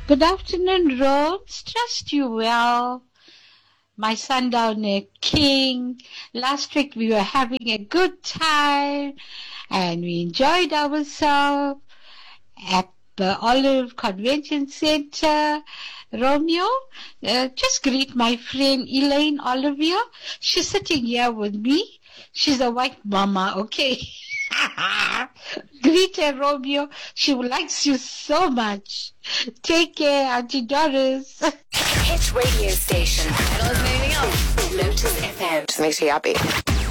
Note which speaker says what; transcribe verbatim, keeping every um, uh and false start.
Speaker 1: Good afternoon, Rose. Trust you well. My son down there, King. Last week we were having a good time and we enjoyed ourselves at the Olive Convention Center. Romeo, uh, just greet my friend Elaine Olivier. She's sitting here with me. She's a white mama, okay? Greet her, Romeo. She likes you so much. Take care, Auntie Doris.
Speaker 2: Hit radio station. I don't listen to anything else. Lotus F M. Just makes you happy.